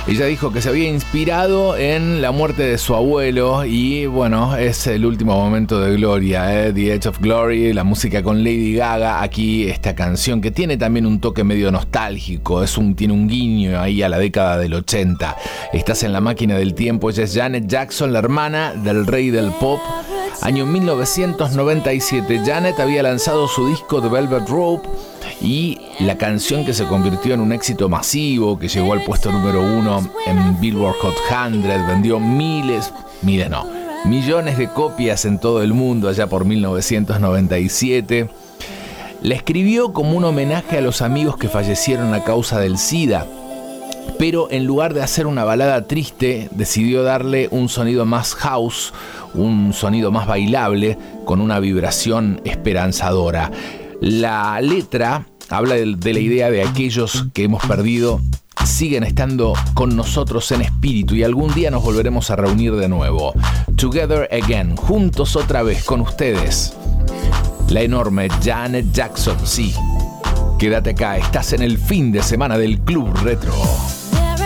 Ella dijo que se había inspirado en la muerte de su abuelo y bueno, es el último momento de gloria, The Edge of Glory, la música con Lady Gaga. Aquí esta canción que tiene también un toque medio nostálgico, tiene un guiño ahí a la década del 80. Estás en la máquina del tiempo. Ella es Janet Jackson, la hermana del rey del pop. Año 1997, Janet había lanzado su disco The Velvet Rope y la canción que se convirtió en un éxito masivo, que llegó al puesto número 1 en Billboard Hot 100, vendió millones de copias en todo el mundo allá por 1997. La escribió como un homenaje a los amigos que fallecieron a causa del SIDA, pero en lugar de hacer una balada triste, decidió darle un sonido más house, un sonido más bailable, con una vibración esperanzadora. La letra habla de la idea de aquellos que hemos perdido siguen estando con nosotros en espíritu y algún día nos volveremos a reunir de nuevo. Together Again, juntos otra vez con ustedes. La enorme Janet Jackson, sí. Quédate acá, estás en el fin de semana del Club Retro.